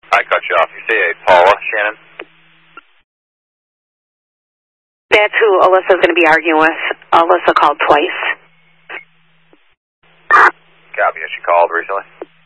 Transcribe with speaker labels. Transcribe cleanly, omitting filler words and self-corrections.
Speaker 1: I cut you off. You say Paula, Shannon?
Speaker 2: That's who Alyssa's going to be arguing with. Alyssa called twice.
Speaker 1: Copy. She called recently.